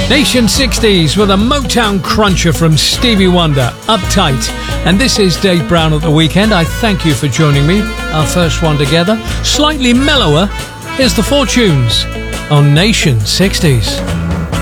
Nation 60s with a Motown cruncher from Stevie Wonder, Uptight. And this is Dave Brown at the Weekend. I thank you for joining me. Our first one together. Slightly mellower. Here's the Fortunes on Nation 60s.